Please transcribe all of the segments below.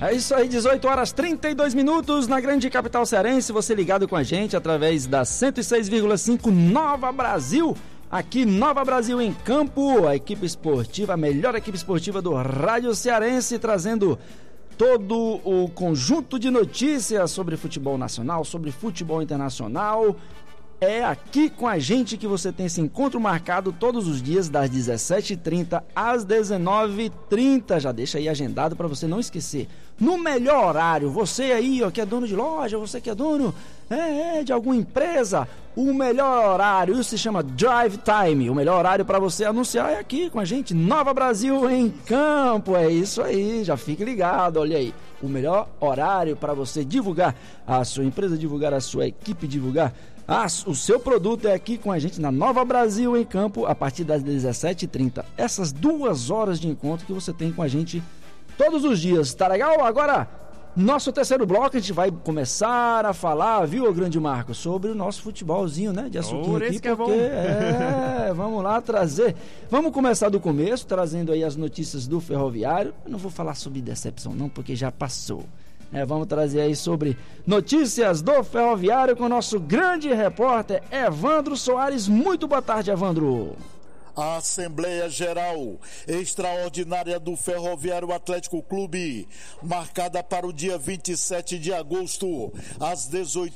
É isso aí, 18 horas 32 minutos na grande capital cearense, você ligado com a gente através da 106,5 Nova Brasil, aqui Nova Brasil em Campo, a equipe esportiva, a melhor equipe esportiva do rádio cearense, trazendo todo o conjunto de notícias sobre futebol nacional, sobre futebol internacional. É aqui com a gente que você tem esse encontro marcado todos os dias das 17h30 às 19h30. Já deixa aí agendado para você não esquecer. No melhor horário, você aí ó, que é dono de loja, você que é dono de alguma empresa, o melhor horário, isso se chama Drive Time. O melhor horário para você anunciar é aqui com a gente, Nova Brasil em Campo. É isso aí, já fique ligado, olha aí. O melhor horário para você divulgar a sua empresa, divulgar a sua equipe, divulgar o seu produto é aqui com a gente na Nova Brasil em Campo, a partir das 17h30. Essas 2 horas de encontro que você tem com a gente todos os dias, tá legal? Agora, nosso terceiro bloco, a gente vai começar a falar, viu, grande Marco, sobre o nosso futebolzinho, né, de açuquinha aqui, porque vamos lá trazer, vamos começar do começo, trazendo aí as notícias do Ferroviário. Eu não vou falar sobre decepção não, porque já passou. Vamos trazer aí sobre notícias do Ferroviário com o nosso grande repórter Evandro Soares. Muito boa tarde, Evandro. A Assembleia Geral Extraordinária do Ferroviário Atlético Clube, marcada para o dia 27 de agosto, às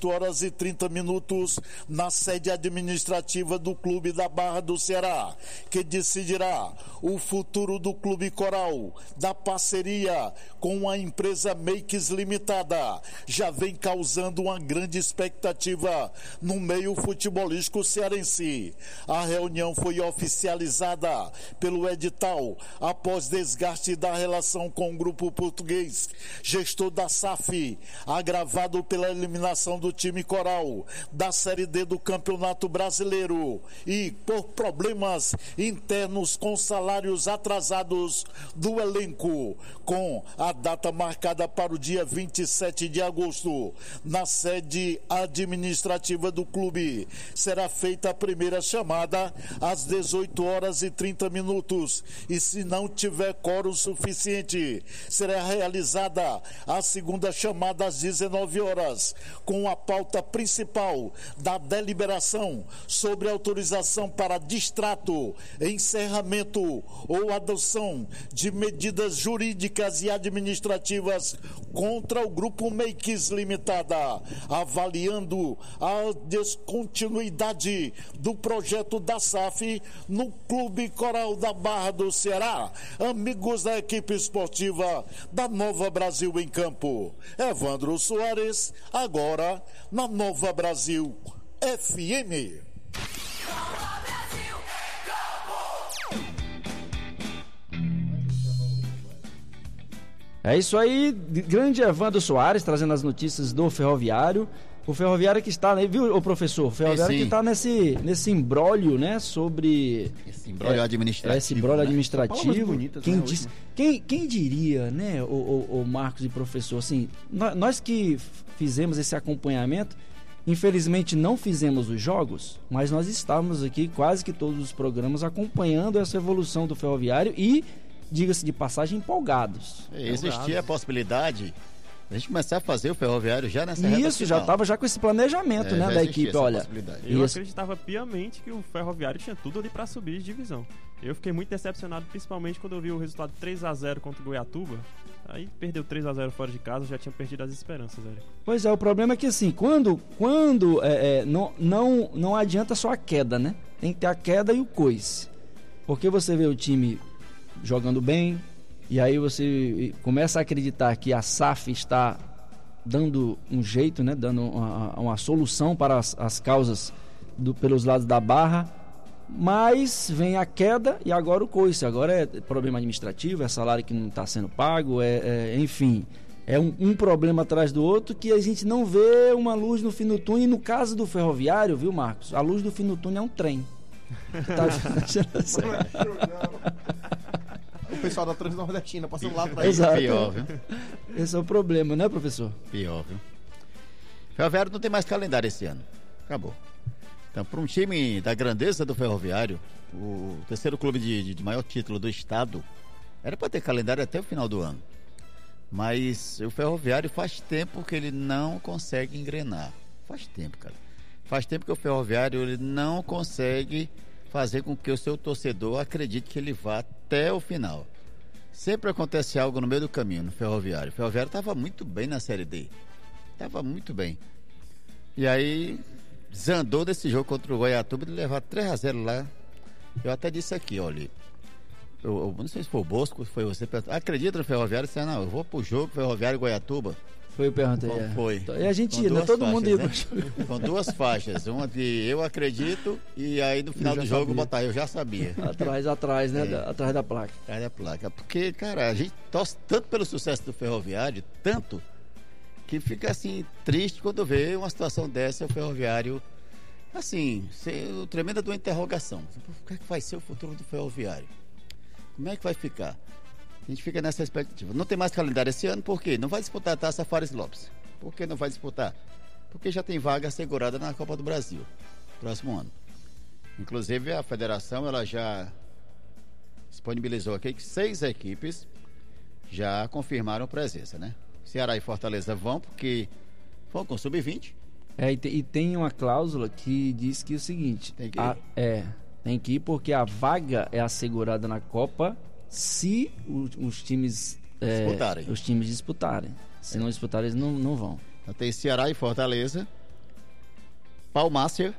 18h30, na sede administrativa do Clube da Barra do Ceará, que decidirá o futuro do Clube Coral, da parceria com a empresa Makes Limitada. Já vem causando uma grande expectativa no meio futebolístico cearense. A reunião foi oficializada pelo edital após desgaste da relação com o grupo português, gestor da SAF, agravado pela eliminação do time Coral da Série D do Campeonato Brasileiro e por problemas internos com salários atrasados do elenco. Com a data marcada para o dia 27 de agosto, na sede administrativa do clube, será feita a primeira chamada às 18h30, e se não tiver quórum suficiente, será realizada a segunda chamada às 19h, com a pauta principal da deliberação sobre autorização para distrato, encerramento ou adoção de medidas jurídicas e administrativas contra o grupo Makes Limitada, avaliando a descontinuidade do projeto da SAF no Clube Coral da Barra do Ceará. Amigos da equipe esportiva da Nova Brasil em Campo, Evandro Soares, agora na Nova Brasil FM. É isso aí, grande Evandro Soares, trazendo as notícias do Ferroviário. O Ferroviário que está, viu, o professor? O Ferroviário que está nesse imbróglio, né, sobre... Esse imbróglio administrativo. Esse imbróglio administrativo. Bonitas, quem, né, quem diria, né, o Marcos e professor, assim, nós que fizemos esse acompanhamento, infelizmente não fizemos os jogos, mas nós estávamos aqui quase que todos os programas acompanhando essa evolução do Ferroviário e, diga-se de passagem, empolgados. Existia a possibilidade a gente começar a fazer o Ferroviário já nessa reta Isso, já estava já com esse planejamento, né, da equipe, olha. Eu acreditava piamente que o Ferroviário tinha tudo ali para subir de divisão. Eu fiquei muito decepcionado, principalmente quando eu vi o resultado 3-0 contra o Goiatuba. Aí perdeu 3-0 fora de casa, já tinha perdido as esperanças, velho. Pois é, o problema é que assim, quando não adianta só a queda, né? Tem que ter a queda e o coice. Porque você vê o time jogando bem, e aí você começa a acreditar que a SAF está dando um jeito, né? Dando uma solução para as causas pelos lados da barra, mas vem a queda e agora o coice. Agora é problema administrativo, é salário que não está sendo pago, enfim, é um problema atrás do outro que a gente não vê uma luz no fim do túnel. E no caso do Ferroviário, viu, Marcos? A luz do fim do túnel é um trem. O pessoal da Transnordestina passando lá pra Exato. Pior, viu? Esse é o problema, né, professor? Pior, viu? Ferroviário não tem mais calendário esse ano. Acabou. Então, para um time da grandeza do Ferroviário, o terceiro clube de maior título do estado, era para ter calendário até o final do ano. Mas o Ferroviário faz tempo que ele não consegue engrenar. Faz tempo, cara. Faz tempo que o Ferroviário ele não consegue fazer com que o seu torcedor acredite que ele vá até o final. Sempre acontece algo no meio do caminho no Ferroviário. O Ferroviário estava muito bem na Série D. Estava muito bem. E aí desandou desse jogo contra o Goiatuba de levar 3-0 lá. Eu até disse aqui, olha, eu não sei se foi o Bosco, foi você, acredita no Ferroviário? Você não, eu vou pro jogo Ferroviário e Goiatuba. Foi, eu perguntei. Foi. E a gente ia, né? Todo mundo ia. Né? Com 2 faixas. Uma de eu acredito e aí no final do jogo botar eu já sabia. Atrás, né? Atrás da placa. Atrás da placa. Porque, cara, a gente torce tanto pelo sucesso do Ferroviário, tanto, que fica assim, triste quando vê uma situação dessa, o Ferroviário, assim, tremenda de uma interrogação. O que é que vai ser o futuro do Ferroviário? Como é que vai ficar? A gente fica nessa expectativa. Não tem mais calendário esse ano, por quê? Não vai disputar a Taça Fares Lopes. Por que não vai disputar? Porque já tem vaga assegurada na Copa do Brasil, próximo ano. Inclusive, a federação, ela já disponibilizou aqui que 6 equipes já confirmaram presença, né? Ceará e Fortaleza vão, porque vão com sub-20. E tem uma cláusula que diz que é o seguinte... Tem que ir. Tem que ir porque a vaga é assegurada na Copa se os times disputarem. Se não disputarem, eles não vão. Então tem Ceará e Fortaleza, Palmácia,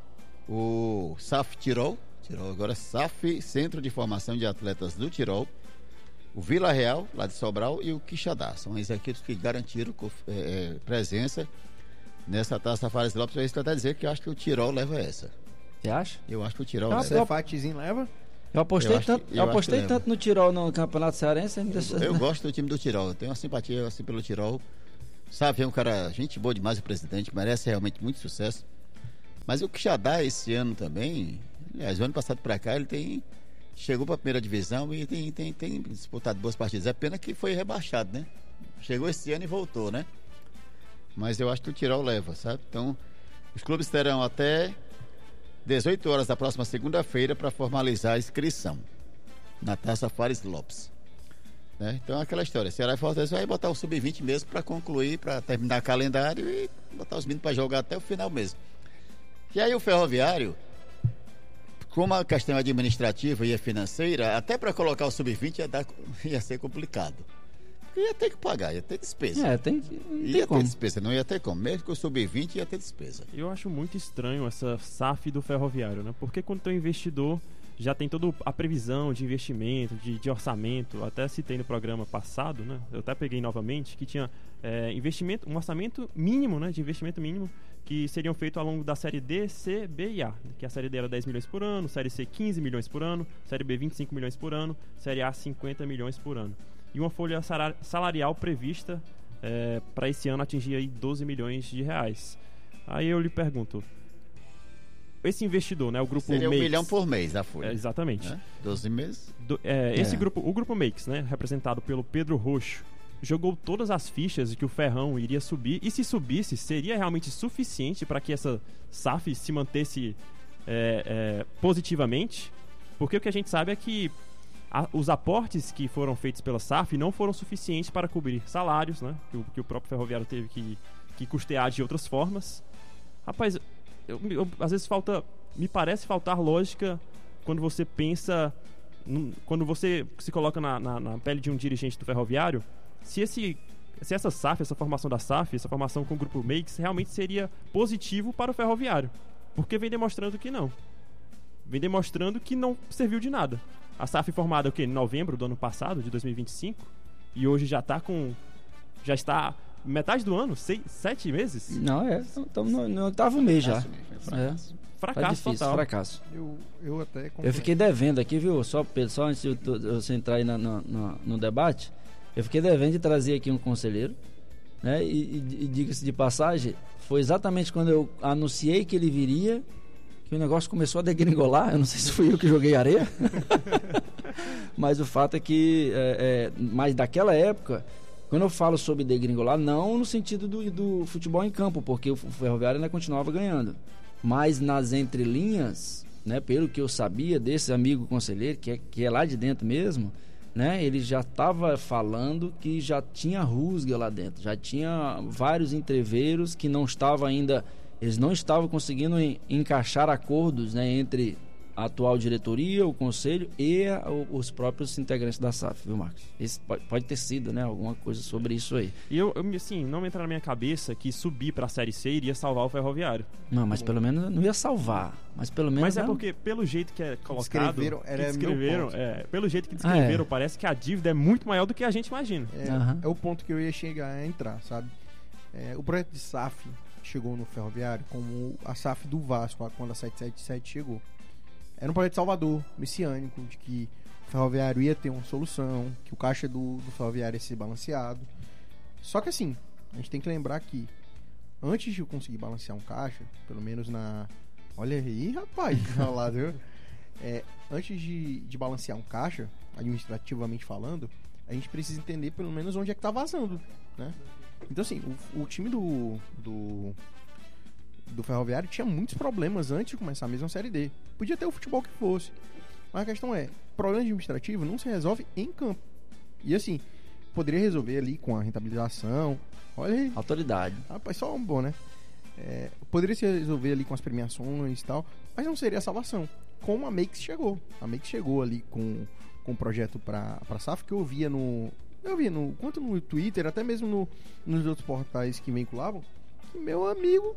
o SAF Tirol agora SAF, Centro de Formação de Atletas do Tirol, o Vila Real, lá de Sobral, e o Quixadá. São as equipes que garantiram presença nessa Taça Fares Lopes. É isso que eu até dizer que eu acho que o Tirol leva essa. Você acha? Eu acho que o Tirol leva. leva. Cefatezinho leva? Eu apostei tanto no Tirol no Campeonato Cearense. Eu gosto do time do Tirol. Eu tenho uma simpatia assim pelo Tirol. Sabe, é um cara, gente boa demais, o presidente, merece realmente muito sucesso. Mas o Quixadá esse ano também, aliás, o ano passado pra cá, ele chegou pra primeira divisão e tem disputado boas partidas. É pena que foi rebaixado, né? Chegou esse ano e voltou, né? Mas eu acho que o Tirol leva, sabe? Então, os clubes terão até 18 horas da próxima segunda-feira para formalizar a inscrição na Taça Fares Lopes, né? Então é aquela história, Ceará e Fortaleza vai botar o sub-20 mesmo para concluir, para terminar o calendário e botar os meninos para jogar até o final mesmo. E aí o Ferroviário, como a questão administrativa e financeira, até para colocar o sub-20 ia ser complicado. Ia ter que pagar, ia ter despesa. Ia ter despesa, não ia ter como. Mesmo que o sub-20 ia ter despesa. Eu acho muito estranho essa SAF do Ferroviário, né? Porque quando tem um investidor, já tem toda a previsão de investimento, de orçamento. Até citei no programa passado, né? Eu até peguei novamente, que tinha um orçamento mínimo, né? De investimento mínimo, que seriam feitos ao longo da Série D, C, B e A. Que a Série D era 10 milhões por ano, Série C 15 milhões por ano, Série B 25 milhões por ano, Série A 50 milhões por ano. E uma folha salarial prevista para esse ano atingir aí 12 milhões de reais. Aí eu lhe pergunto, esse investidor, né, o grupo seria Makes, 1 milhão por mês a folha. Exatamente. 12 meses. Esse grupo, o grupo Makes, né, representado pelo Pedro Roxo, jogou todas as fichas de que o Ferrão iria subir, e se subisse, seria realmente suficiente para que essa SAF se mantesse positivamente? Porque o que a gente sabe é que os aportes que foram feitos pela SAF não foram suficientes para cobrir salários, né, que o próprio Ferroviário teve que custear de outras formas. Rapaz, às vezes me parece faltar lógica quando você pensa, quando você se coloca na pele de um dirigente do Ferroviário, se essa SAF, essa formação da SAF, essa formação com o grupo Makes realmente seria positivo para o Ferroviário, porque vem demonstrando que não. Vem demonstrando que não serviu de nada. A SAF formada em novembro do ano passado, de 2025, e hoje já está metade do ano, 7 meses? Não, estamos no 8º mês já. Fracasso, difícil, total. Fracasso. Eu fiquei devendo aqui, viu? Só antes de você entrar aí no debate, eu fiquei devendo de trazer aqui um conselheiro, né? E diga-se de passagem, foi exatamente quando eu anunciei que ele viria que o negócio começou a degringolar. Eu não sei se fui eu que joguei areia, mas o fato é que mas daquela época, quando eu falo sobre degringolar, não no sentido do futebol em campo, porque o Ferroviário ainda continuava ganhando, mas nas entrelinhas, né, pelo que eu sabia desse amigo conselheiro, que é lá de dentro mesmo, né, ele já estava falando que já tinha rusga lá dentro, já tinha vários entreveiros que não estavam ainda, eles não estavam conseguindo encaixar acordos, né, entre a atual diretoria, o conselho e os próprios integrantes da SAF, viu, Marcos? Esse pode ter sido, né, alguma coisa sobre isso aí. E eu assim, não me entra na minha cabeça que subir pra Série C iria salvar o Ferroviário. Não, mas pelo menos não ia salvar, mas pelo menos... Mas é porque, pelo jeito que é colocado... Pelo jeito que descreveram, parece que a dívida é muito maior do que a gente imagina. É o ponto que eu ia chegar a entrar, sabe? O projeto de SAF chegou no Ferroviário como a SAF do Vasco, quando a 777 chegou. Era um projeto de Salvador, messiânico, de que o Ferroviário ia ter uma solução, que o caixa do Ferroviário ia ser balanceado. Só que assim, a gente tem que lembrar que antes de eu conseguir balancear um caixa, pelo menos na... Olha aí, rapaz, lá, viu? Antes de balancear um caixa, administrativamente falando, a gente precisa entender pelo menos onde é que tá vazando, né? Então assim, o time do Ferroviário tinha muitos problemas antes de começar a mesma Série D. Podia ter o futebol que fosse, mas a questão é, problema administrativo não se resolve em campo. E assim, poderia resolver ali com a rentabilização. Olha aí, autoridade. Rapaz, só um bom, né? Poderia se resolver ali com as premiações e tal, mas não seria a salvação. Como a Makes chegou. A Makes chegou ali com um projeto pra SAF que eu via quanto no Twitter, até mesmo nos outros portais que vinculavam, que meu amigo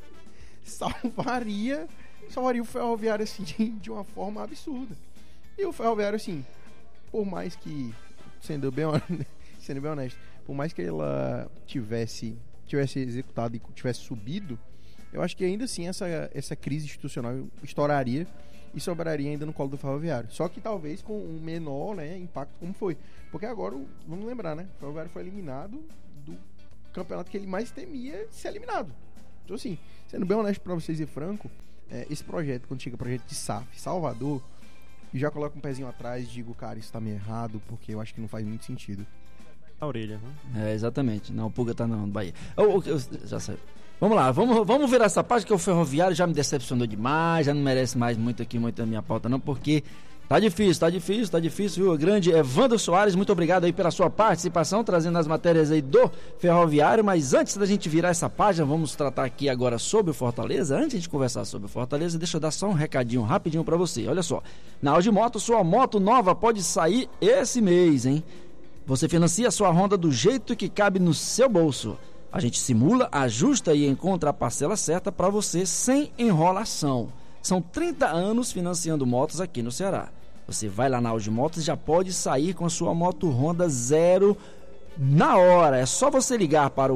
salvaria o Ferroviário assim de uma forma absurda. E o Ferroviário assim, por mais que sendo bem honesto, por mais que ela tivesse executado e tivesse subido, eu acho que ainda assim essa crise institucional estouraria e sobraria ainda no colo do Ferroviário. Só que talvez com um menor, né, impacto como foi. Porque agora, vamos lembrar, né, o Ferroviário foi eliminado do campeonato que ele mais temia ser eliminado. Então assim, sendo bem honesto pra vocês e franco, esse projeto, quando chega o projeto de SAF Salvador, eu já coloco um pezinho atrás e digo, cara, isso tá meio errado, porque eu acho que não faz muito sentido. A orelha, né? Exatamente. Não, o Pulga tá no Bahia. Já sei. Vamos lá, vamos ver essa parte, que o Ferroviário já me decepcionou demais, já não merece mais muito da minha pauta não, porque tá difícil, viu? O grande Evandro Soares, muito obrigado aí pela sua participação, trazendo as matérias aí do Ferroviário, mas antes da gente virar essa página, vamos tratar aqui agora sobre o Fortaleza. Antes de a gente conversar sobre o Fortaleza, deixa eu dar só um recadinho rapidinho pra você. Olha só, na Audimoto, sua moto nova pode sair esse mês, hein? Você financia a sua Honda do jeito que cabe no seu bolso. A gente simula, ajusta e encontra a parcela certa para você sem enrolação. São 30 anos financiando motos aqui no Ceará. Você vai lá na Audimotos e já pode sair com a sua moto Honda zero na hora. É só você ligar para o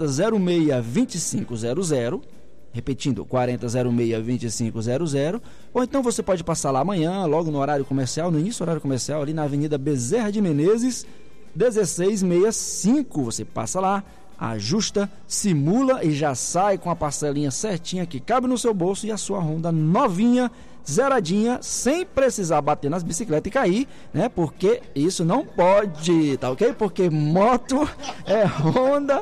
4006-2500, repetindo, 4006-2500, ou então você pode passar lá amanhã, logo no horário comercial, no início do horário comercial, ali na Avenida Bezerra de Menezes, 1665. Você passa lá, ajusta, simula e já sai com a parcelinha certinha que cabe no seu bolso e a sua Honda novinha, zeradinha, sem precisar bater nas bicicletas e cair, né? Porque isso não pode, tá ok? Porque moto é Honda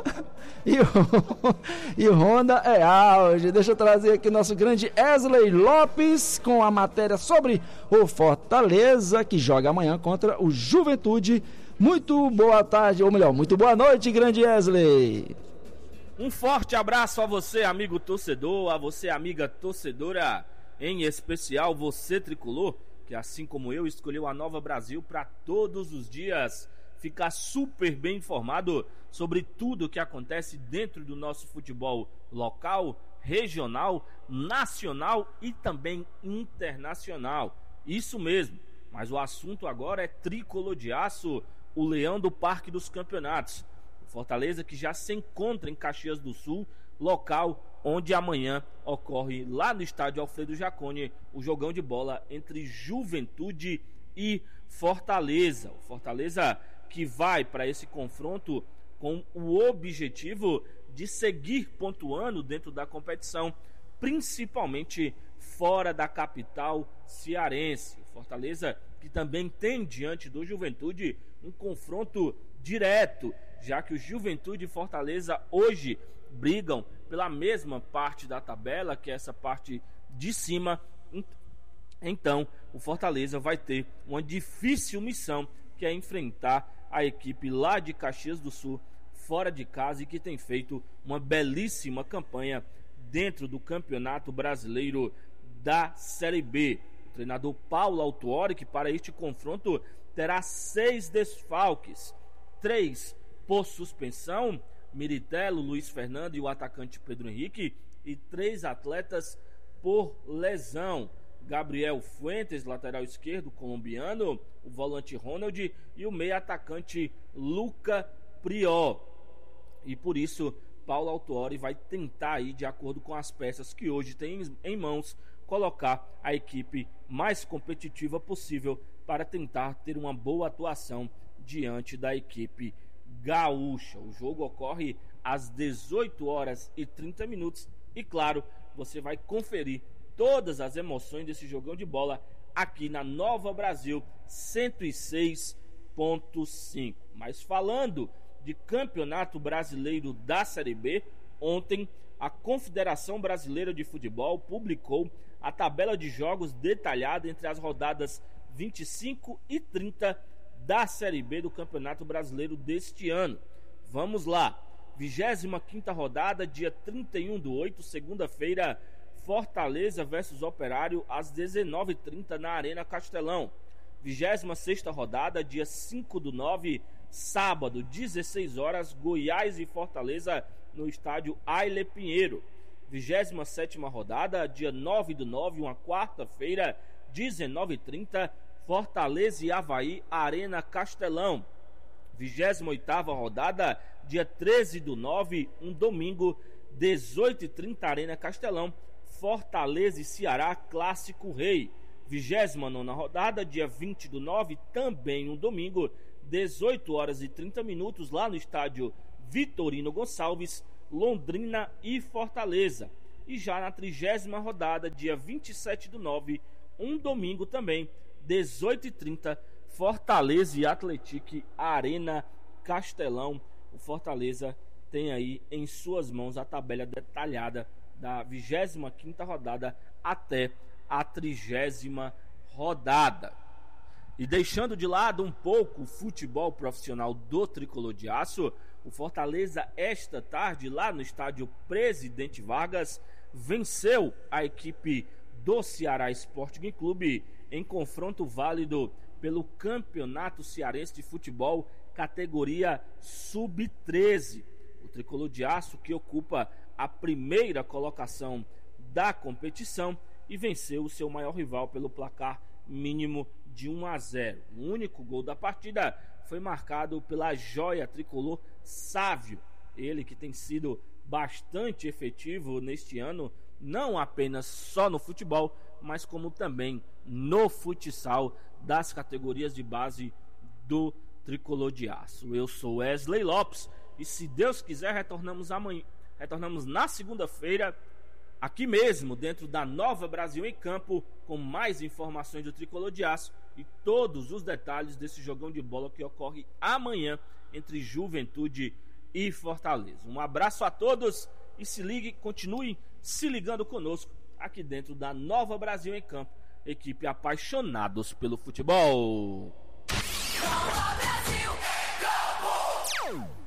e Honda é auge. Deixa eu trazer aqui nosso grande Wesley Lopes com a matéria sobre o Fortaleza, que joga amanhã contra o Juventude. Muito boa tarde, ou melhor, muito boa noite, grande Wesley. Um forte abraço a você, amigo torcedor, a você, amiga torcedora, em especial você, tricolor, que assim como eu, escolheu a Nova Brasil para todos os dias ficar super bem informado sobre tudo que acontece dentro do nosso futebol local, regional, nacional e também internacional. Isso mesmo, mas o assunto agora é tricolor de aço, o leão do Parque dos Campeonatos. O Fortaleza que já se encontra em Caxias do Sul, local onde amanhã ocorre lá no estádio Alfredo Jaconi o jogão de bola entre Juventude e Fortaleza. O Fortaleza que vai para esse confronto com o objetivo de seguir pontuando dentro da competição, principalmente fora da capital cearense. O Fortaleza que também tem diante do Juventude um confronto direto, já que o Juventude e Fortaleza hoje brigam pela mesma parte da tabela, que é essa parte de cima. Então, o Fortaleza vai ter uma difícil missão que é enfrentar a equipe lá de Caxias do Sul, fora de casa, e que tem feito uma belíssima campanha dentro do Campeonato Brasileiro da Série B. O treinador Paulo Autuori, que para este confronto terá 6 desfalques, 3 por suspensão, Miritello, Luiz Fernando e o atacante Pedro Henrique, e 3 atletas por lesão, Gabriel Fuentes, lateral esquerdo colombiano, o volante Ronald e o meia atacante Luca Prior. E por isso Paulo Autuori vai tentar aí, de acordo com as peças que hoje tem em mãos, colocar a equipe mais competitiva possível para tentar ter uma boa atuação diante da equipe gaúcha. O jogo ocorre às 18h30 e, claro, você vai conferir todas as emoções desse jogão de bola aqui na Nova Brasil 106.5. Mas falando de Campeonato Brasileiro da Série B, ontem a Confederação Brasileira de Futebol publicou a tabela de jogos detalhada entre as rodadas 25 e 30 da Série B do Campeonato Brasileiro deste ano. Vamos lá. 25ª rodada, dia 31/8, segunda-feira, Fortaleza versus Operário, às 19h30 na Arena Castelão. 26ª rodada, dia 5/9, sábado, 16 horas, Goiás e Fortaleza no estádio Aile Pinheiro. 27ª rodada, dia 9/9, uma quarta-feira, 19h30, Fortaleza e Avaí, Arena Castelão. 28ª rodada, dia 13/9, um domingo, 18h30, Arena Castelão, Fortaleza e Ceará, Clássico Rei. 29ª rodada, dia 20/9, também um domingo, 18h30, lá no estádio Vitorino Gonçalves, Londrina e Fortaleza. E já na 30ª rodada, dia 27/9, um domingo também, 18h30, Fortaleza e Atlético, Arena Castelão. O Fortaleza tem aí em suas mãos a tabela detalhada da 25ª rodada até a 30ª rodada. E deixando de lado um pouco o futebol profissional do Tricolor de Aço, o Fortaleza esta tarde lá no estádio Presidente Vargas venceu a equipe do Ceará Sporting Clube em confronto válido pelo Campeonato Cearense de Futebol categoria Sub-13. O Tricolor de Aço, que ocupa a primeira colocação da competição, e venceu o seu maior rival pelo placar mínimo de 1-0. O único gol da partida foi marcado pela joia tricolor Sávio, ele que tem sido bastante efetivo neste ano, não apenas só no futebol, mas como também no futsal das categorias de base do Tricolor de Aço. Eu sou Wesley Lopes e, se Deus quiser, retornamos na segunda-feira, aqui mesmo, dentro da Nova Brasil em Campo, com mais informações do Tricolor de Aço e todos os detalhes desse jogão de bola que ocorre amanhã entre Juventude e Fortaleza. Um abraço a todos e continue se ligando conosco aqui dentro da Nova Brasil em Campo, equipe apaixonados pelo futebol. Nova Brasil em Campo!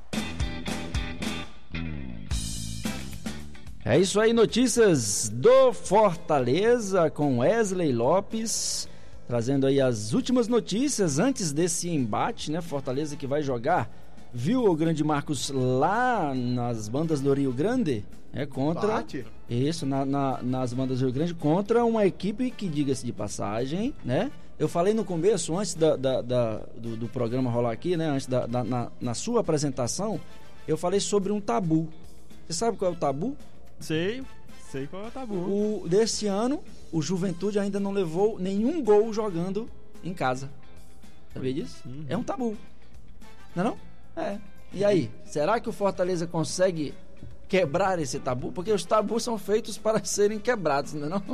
É isso aí, notícias do Fortaleza com Wesley Lopes, trazendo aí as últimas notícias antes desse embate, né? Fortaleza que vai jogar, viu, o grande Marcos, lá nas bandas do Rio Grande, contra... Isso, nas bandas do Rio Grande, contra uma equipe que, diga-se de passagem, né? Eu falei no começo, antes do programa rolar aqui, né? Antes na sua apresentação, eu falei sobre um tabu. Você sabe qual é o tabu? Sei qual é o tabu. Desse ano, o Juventude ainda não levou nenhum gol jogando em casa. Sabia disso? Uhum. É um tabu. Não é não? É. E aí, será que o Fortaleza consegue quebrar esse tabu? Porque os tabus são feitos para serem quebrados, não é não?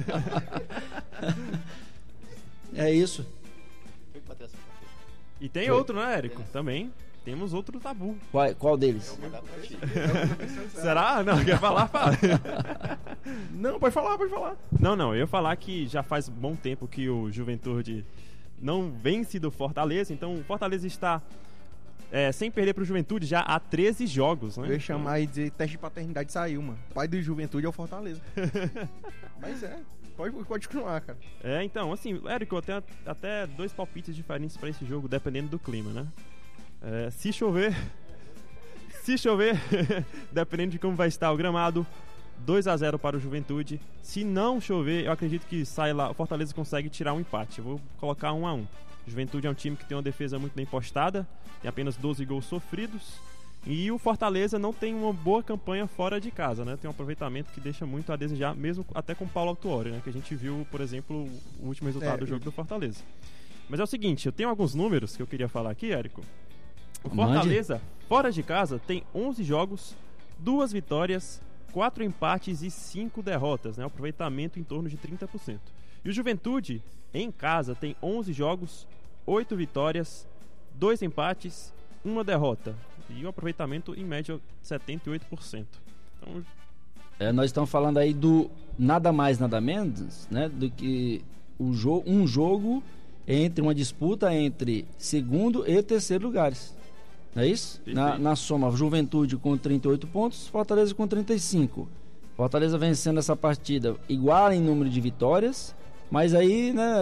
É isso. E tem outro, né, Érico? Também. Temos outro tabu. Qual deles? Será? Não, quer falar? Fala. Não, pode falar. Não, eu ia falar que já faz bom tempo que o Juventude não vence do Fortaleza. Então o Fortaleza está sem perder para o Juventude já há 13 jogos, né? Eu ia chamar e dizer teste de paternidade saiu, mano. O pai do Juventude é o Fortaleza. Mas pode continuar, cara. Então, assim, Érico, eu tenho até 2 palpites diferentes para esse jogo, dependendo do clima, né? Se chover, dependendo de como vai estar o gramado, 2-0 para o Juventude. Se não chover, eu acredito que sai lá, o Fortaleza consegue tirar um empate. Eu vou colocar 1-1. O Juventude é um time que tem uma defesa muito bem postada, tem apenas 12 gols sofridos. E o Fortaleza não tem uma boa campanha fora de casa, né? Tem um aproveitamento que deixa muito a desejar, mesmo até com o Paulo Autuori, né? Que a gente viu, por exemplo, o último resultado do jogo do Fortaleza. Mas é o seguinte, eu tenho alguns números que eu queria falar aqui, Érico. O Fortaleza, fora de casa, tem 11 jogos, 2 vitórias, 4 empates e 5 derrotas, né? Um aproveitamento em torno de 30%. E o Juventude, em casa, tem 11 jogos, 8 vitórias, 2 empates, 1 derrota. E um aproveitamento, em média, 78%. Então... nós estamos falando aí do nada mais, nada menos, né? Do que um jogo entre uma disputa entre segundo e terceiro lugares. Não é isso? Na soma, Juventude com 38 pontos, Fortaleza com 35. Fortaleza vencendo essa partida igual em número de vitórias, mas aí, né,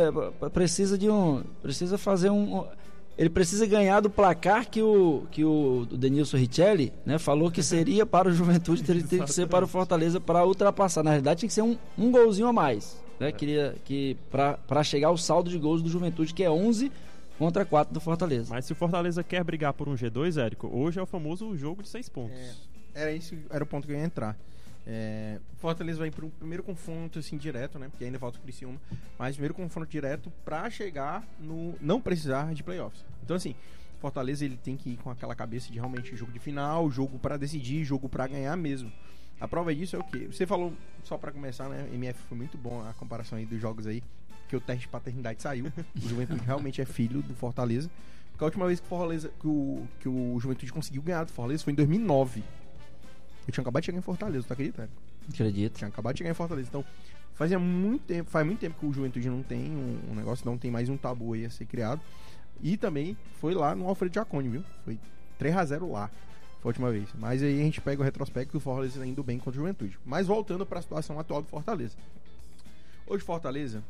precisa fazer ele precisa ganhar do placar que o Denilson Richelli, né, falou que seria para o Juventude, teria que ser para o Fortaleza para ultrapassar. Na realidade, tinha que ser um golzinho a mais, né? Queria que para chegar ao saldo de gols do Juventude, que é 11 contra 4 do Fortaleza. Mas se o Fortaleza quer brigar por um G2, Érico, hoje é o famoso jogo de 6 pontos. Era o ponto que eu ia entrar. Fortaleza vai para o primeiro confronto assim direto, né? Porque ainda falta o Criciúma, mas primeiro confronto direto para chegar no não precisar de playoffs. Então assim, Fortaleza ele tem que ir com aquela cabeça de realmente jogo de final, jogo para decidir, jogo para ganhar mesmo. A prova disso é o quê? Você falou, só para começar, né? MF foi muito bom a comparação aí dos jogos aí, que o teste de paternidade saiu. O Juventude realmente é filho do Fortaleza. Porque a última vez que o Juventude conseguiu ganhar do Fortaleza foi em 2009. Eu tinha acabado de chegar em Fortaleza, tu acredita? Acredito. Tinha acabado de chegar em Fortaleza. Então, faz muito tempo que o Juventude não tem um negócio, não tem mais um tabu aí a ser criado. E também foi lá no Alfredo Jaconi, viu? Foi 3-0 lá, foi a última vez. Mas aí a gente pega o retrospecto do Fortaleza indo bem contra o Juventude. Mas voltando para a situação atual do Fortaleza. Hoje Fortaleza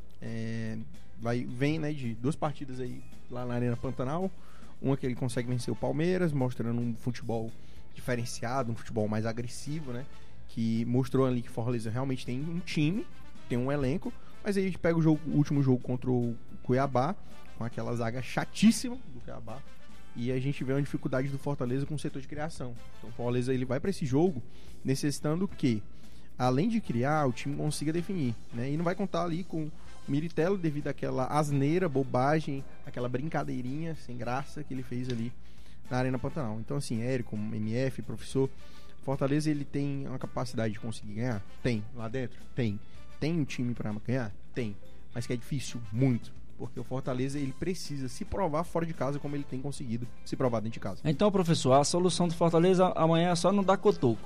vem, né, de 2 partidas aí lá na Arena Pantanal. Uma que ele consegue vencer o Palmeiras, mostrando um futebol diferenciado, um futebol mais agressivo, né? Que mostrou ali que Fortaleza realmente tem um time, tem um elenco. Mas aí a gente pega o último jogo contra o Cuiabá, com aquela zaga chatíssima do Cuiabá, e a gente vê uma dificuldade do Fortaleza com o setor de criação. Então o Fortaleza ele vai para esse jogo necessitando que, além de criar, o time consiga definir, né? E não vai contar ali com o Miritello devido àquela asneira, bobagem, aquela brincadeirinha sem graça que ele fez ali na Arena Pantanal. Então assim, Érico, MF, professor, Fortaleza ele tem uma capacidade de conseguir ganhar? Tem. Lá dentro? Tem. Tem um time para ganhar? Tem. Mas que é difícil? Muito. Porque o Fortaleza ele precisa se provar fora de casa como ele tem conseguido se provar dentro de casa. Então, professor, a solução do Fortaleza amanhã é só não dar cotoco.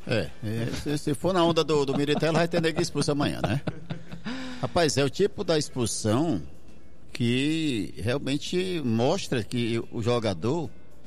Se for na onda do Miritello, vai ter ninguém expulso amanhã, né? Rapaz, é o tipo da expulsão que realmente mostra que o jogador,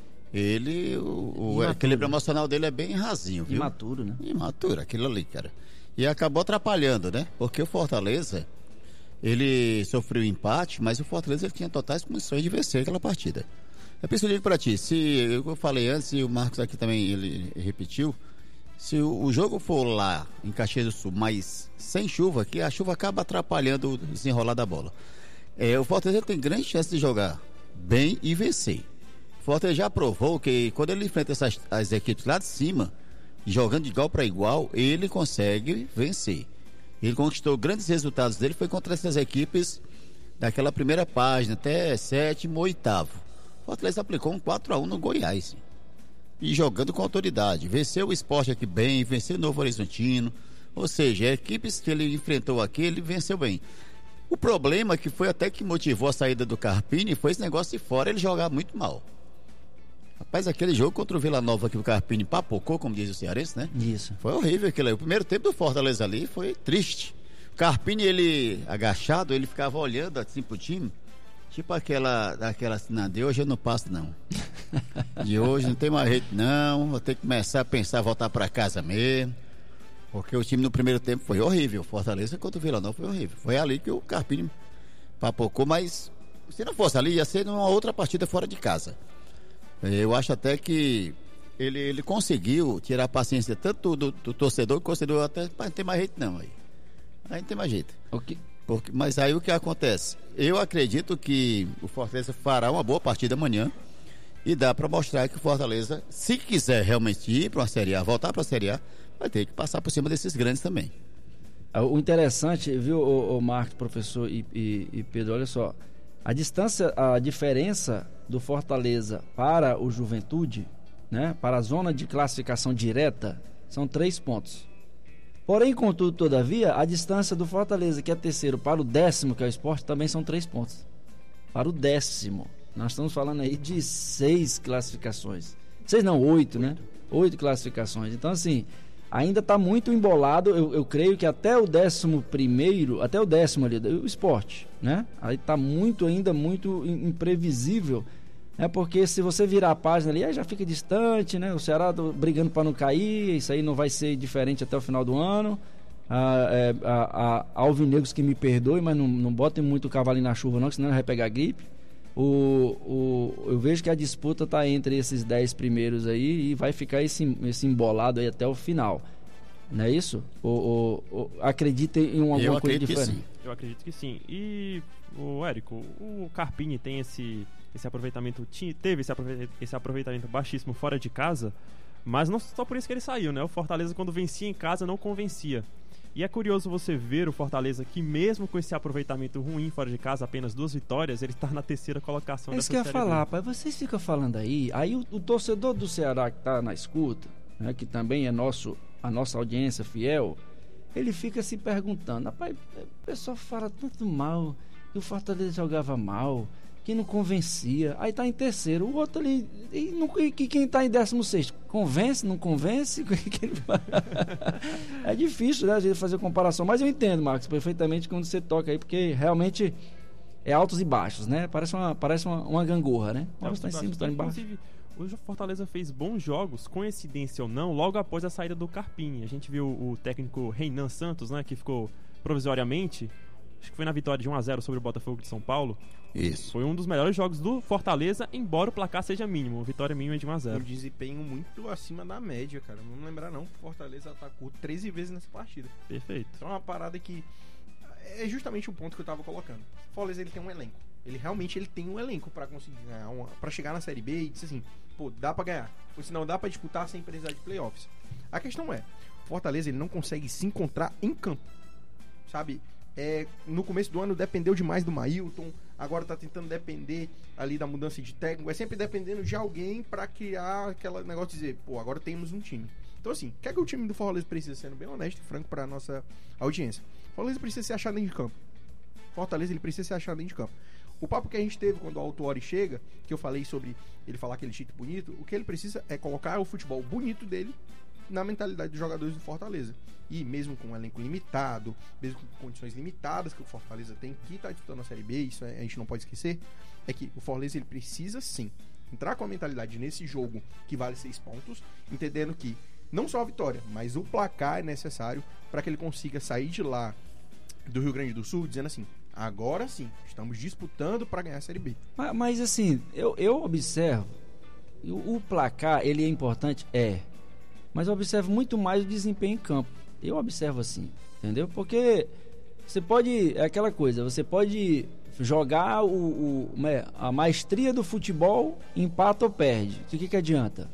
o equilíbrio emocional dele é bem rasinho, viu? Imaturo, né? Imaturo, aquilo ali, cara. E acabou atrapalhando, né? Porque o Fortaleza, ele sofreu empate, mas o Fortaleza ele tinha totais condições de vencer aquela partida. É por isso que eu digo pra ti, eu falei antes, e o Marcos aqui também ele repetiu, se o jogo for lá em Caxias do Sul, mas sem chuva, que a chuva acaba atrapalhando o desenrolar da bola. O Fortaleza tem grande chance de jogar bem e vencer. O Fortaleza já provou que quando ele enfrenta as equipes lá de cima, jogando de igual para igual, ele consegue vencer. Ele conquistou grandes resultados dele, foi contra essas equipes daquela primeira página, até 7º, 8º. O Fortaleza aplicou um 4-1 no Goiás. E jogando com autoridade. Venceu o Sport aqui bem, venceu o Novo Horizontino. Ou seja, equipes que ele enfrentou aqui, ele venceu bem. O problema que foi até que motivou a saída do Carpini foi esse negócio de fora, ele jogar muito mal. Rapaz, aquele jogo contra o Vila Nova que o Carpini papocou, como diz o cearense, né? Isso. Foi horrível aquilo aí. O primeiro tempo do Fortaleza ali foi triste. O Carpini, ele agachado, ele ficava olhando assim pro time. Tipo daquela assim, não, de hoje eu não passo, não. De hoje não tem mais jeito, não. Vou ter que começar a pensar, voltar para casa mesmo. Porque o time no primeiro tempo foi horrível. Fortaleza contra o Vila Nova foi horrível. Foi ali que o Carpini papocou, mas se não fosse ali, ia ser numa outra partida fora de casa. Eu acho até que ele conseguiu tirar a paciência tanto do torcedor, que o torcedor até não tem mais jeito, não. Aí não tem mais jeito. Okay. Mas aí o que acontece? Eu acredito que o Fortaleza fará uma boa partida amanhã e dá para mostrar que o Fortaleza, se quiser realmente ir para uma Série A, voltar para a Série A, vai ter que passar por cima desses grandes também. O interessante, viu, o Marcos, professor e Pedro, olha só, a diferença do Fortaleza para o Juventude, né, para a zona de classificação direta, são 3 pontos. Porém, contudo, todavia, a distância do Fortaleza, que é terceiro, para o 10º, que é o Sport, também são 3 pontos. Para o 10º. Nós estamos falando aí de 6 classificações. 6 não, 8, né? 8 classificações. Então, assim, ainda está muito embolado. Eu creio que até o 11º, até o 10º ali, o Sport, né? Aí está ainda muito imprevisível. Porque se você virar a página ali, aí já fica distante, né? O Ceará brigando para não cair, isso aí não vai ser diferente até o final do ano. Alvinegros que me perdoem, mas não botem muito o cavalinho na chuva não, que senão vai pegar gripe. Eu vejo que a disputa está entre esses 10 primeiros aí e vai ficar esse embolado aí até o final. Não é isso? Acredita em alguma coisa diferente? Eu acredito que sim. E, Érico, o Carpini tem teve esse aproveitamento baixíssimo fora de casa, mas não só por isso que ele saiu, né? O Fortaleza, quando vencia em casa, não convencia. E é curioso você ver o Fortaleza que, mesmo com esse aproveitamento ruim fora de casa, apenas 2 vitórias, ele está na 3ª colocação. É isso que eu ia falar, pai. Vocês ficam falando aí o torcedor do Ceará que está na escuta, né, que também é a nossa audiência fiel, ele fica se perguntando, rapaz, o pessoal fala tanto mal, que o Fortaleza jogava mal, que não convencia, aí tá em terceiro, o outro ali, e quem tá em 16º, convence, não convence? É difícil, né, a gente fazer comparação, mas eu entendo, Marcos, perfeitamente quando você toca aí, porque realmente é altos e baixos, né, parece uma gangorra, né, uma está em cima, está embaixo. Inclusive, o Fortaleza fez bons jogos, coincidência ou não, logo após a saída do Carpini. A gente viu o técnico Reinan Santos, né, que ficou provisoriamente, acho que foi na vitória de 1-0 sobre o Botafogo de São Paulo. Isso. Foi um dos melhores jogos do Fortaleza, embora o placar seja mínimo. Vitória mínima de 1-0. Um desempenho muito acima da média, cara. Não lembrar não, o Fortaleza atacou 13 vezes nessa partida. Perfeito. Então é uma parada que é justamente o ponto que eu tava colocando. O Fortaleza, ele tem um elenco. Ele realmente tem um elenco pra conseguir ganhar, pra chegar na Série B e dizer assim, pô, dá pra ganhar. Ou senão dá pra disputar sem precisar de playoffs. A questão é, o Fortaleza, ele não consegue se encontrar em campo. Sabe? No começo do ano dependeu demais do Mailton, agora tá tentando depender ali da mudança de técnico, é sempre dependendo de alguém pra criar aquele negócio de dizer, pô, agora temos um time. Então assim, o que é que o time do Fortaleza precisa, sendo bem honesto e franco pra nossa audiência? O Fortaleza precisa se achar dentro de campo. Fortaleza, ele precisa se achar dentro de campo. O papo que a gente teve quando o Autuori chega, que eu falei sobre ele falar aquele título bonito, o que ele precisa é colocar o futebol bonito dele na mentalidade dos jogadores do Fortaleza. E mesmo com um elenco limitado, mesmo com condições limitadas que o Fortaleza tem, que está disputando a Série B, isso a gente não pode esquecer, é que o Fortaleza, ele precisa sim entrar com a mentalidade nesse jogo que vale 6 pontos, entendendo que não só a vitória, mas o placar é necessário para que ele consiga sair de lá do Rio Grande do Sul dizendo assim, agora sim, estamos disputando para ganhar a Série B. Mas assim, eu observo, o placar, ele é importante? Mas eu observo muito mais o desempenho em campo. Eu observo assim, entendeu? Porque você pode, é aquela coisa, você pode jogar a maestria do futebol, empata ou perde. O que adianta?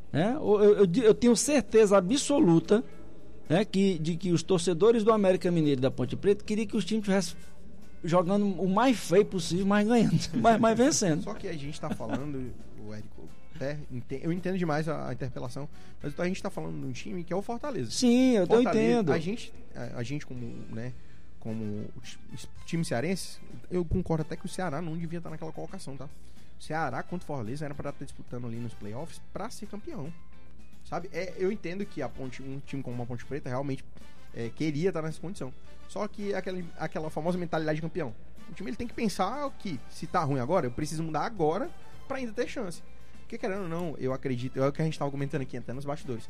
Eu tenho certeza absoluta, né, de que os torcedores do América Mineiro e da Ponte Preta queriam que os times estivessem jogando o mais feio possível, mas ganhando, mas vencendo. Só que a gente tá falando, o Érico, eu entendo demais a interpelação, mas a gente tá falando de um time que é o Fortaleza. Sim, eu entendo. A gente como, né, como time cearense, eu concordo até que o Ceará não devia estar naquela colocação, tá? O Ceará contra o Fortaleza era para estar disputando ali nos playoffs para ser campeão, sabe? Eu entendo que um time como a Ponte Preta realmente queria estar nessa condição. Só que aquela famosa mentalidade de campeão. O time ele tem que pensar que se tá ruim agora, eu preciso mudar agora pra ainda ter chance. Porque querendo ou não, eu acredito, é o que a gente tava comentando aqui até nos bastidores.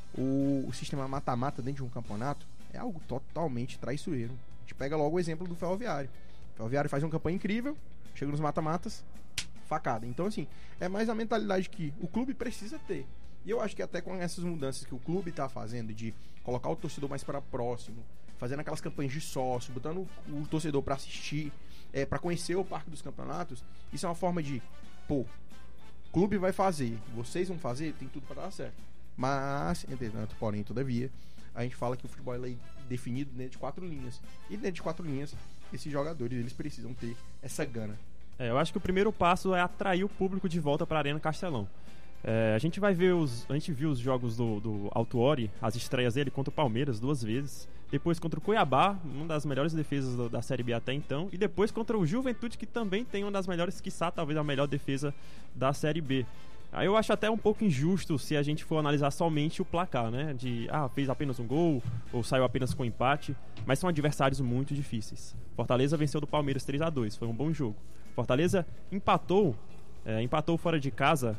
O sistema mata-mata dentro de um campeonato é algo totalmente traiçoeiro. A gente pega logo o exemplo do Ferroviário. O Ferroviário faz uma campanha incrível, chega nos mata-matas, facada. Então, assim, é mais a mentalidade que o clube precisa ter. E eu acho que até com essas mudanças que o clube tá fazendo, de colocar o torcedor mais para próximo, fazendo aquelas campanhas de sócio, botando o torcedor para assistir, para conhecer o Parque dos Campeonatos, isso é uma forma de, o clube vai fazer, vocês vão fazer, tem tudo para dar certo. Mas, entretanto, porém, todavia, a gente fala que o futebol é definido dentro de 4 linhas. E dentro de 4 linhas, esses jogadores, eles precisam ter essa gana. Eu acho que o primeiro passo é atrair o público de volta para a Arena Castelão. A gente viu os jogos do Autuori, as estreias dele contra o Palmeiras 2 vezes, depois contra o Cuiabá, uma das melhores defesas da Série B até então, e depois contra o Juventude, que também tem uma das melhores, quiçá talvez a melhor defesa da Série B. Aí eu acho até um pouco injusto se a gente for analisar somente o placar, né? Fez apenas um gol, ou saiu apenas com empate, mas são adversários muito difíceis. Fortaleza venceu do Palmeiras 3-2, foi um bom jogo. Fortaleza empatou fora de casa,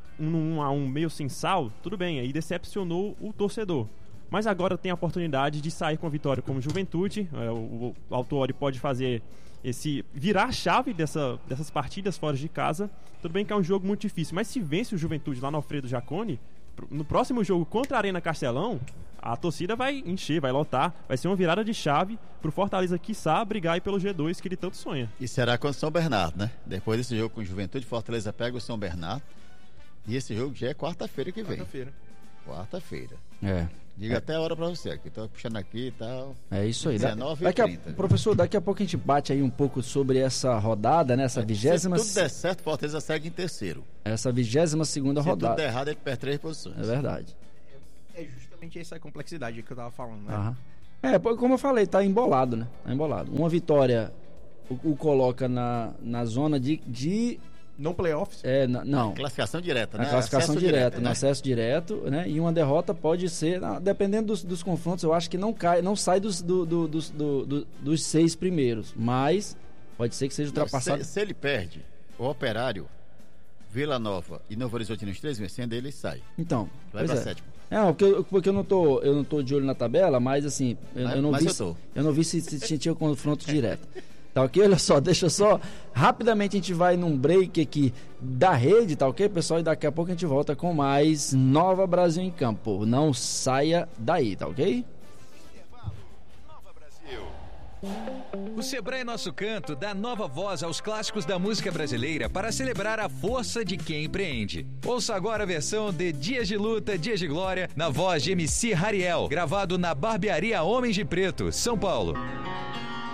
1-1 meio sem sal, tudo bem, aí decepcionou o torcedor. Mas agora tem a oportunidade de sair com a vitória como Juventude. O Autuori pode fazer virar a chave dessas partidas fora de casa. Tudo bem que é um jogo muito difícil, mas se vence o Juventude lá no Alfredo Jaconi, no próximo jogo contra a Arena Castelão, a torcida vai encher, vai lotar, vai ser uma virada de chave pro Fortaleza, quiçá, brigar aí pelo G2 que ele tanto sonha. E será contra o São Bernardo, né? Depois desse jogo com o Juventude, Fortaleza pega o São Bernardo. E esse jogo já é quarta-feira que vem. Quarta-feira. Diga até a hora pra você, que tô puxando aqui e tal. É isso aí. 19h30. Professor, daqui a pouco a gente bate aí um pouco sobre essa rodada, né? Essa 20ª... Se tudo der certo, Fortaleza segue em terceiro. Essa 22ª rodada. Se tudo der errado, ele perde 3 posições. É verdade. É justamente essa complexidade que eu tava falando, né? Como eu falei, tá embolado, né? Tá embolado. Uma vitória o coloca na zona de não playoffs? Não. Classificação direta, né? A classificação direta, no acesso direto, né? E uma derrota pode ser, dependendo dos confrontos, eu acho que não sai dos 6 primeiros, mas pode ser que seja ultrapassado. Se ele perde, o Operário, Vila Nova e Novo Horizonte nos 3 vencendo, ele sai. Então, vai pra sétimo. Porque eu não tô de olho na tabela, mas assim, eu não vi se tinha confronto direto. Tá ok? Olha só, deixa só. Rapidamente a gente vai num break aqui da rede, tá ok, pessoal? E daqui a pouco a gente volta com mais Nova Brasil em Campo. Não saia daí, tá ok? Nova Brasil. O Sebrae Nosso Canto dá nova voz aos clássicos da música brasileira para celebrar a força de quem empreende. Ouça agora a versão de Dias de Luta, Dias de Glória, na voz de MC Rariel, gravado na Barbearia Homens de Preto, São Paulo.